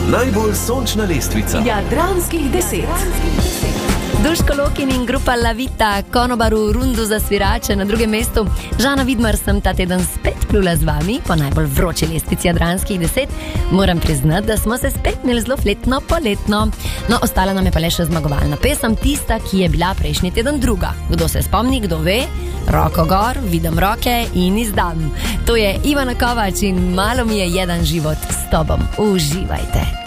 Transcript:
Najbolj sončna lestvica Jadranskih 10. Duško Lokin in grupa La Vita, Konobar v rundu za svirače na drugem mestu. Žana Vidmar sem ta teden spet plula z vami po najbolj vroči lestvici Jadranskih 10. Moram priznati, da smo se spet imeli zelo fletno poletno. No, ostala nam je pa le še zmagovalna pesem, tista, ki je bila prejšnji teden druga. Kdo se spomni, kdo ve? Roko gor, vidim roke in izdam. To je Ivana Kovač in Malo mi je jedan život s tobom. Uživajte.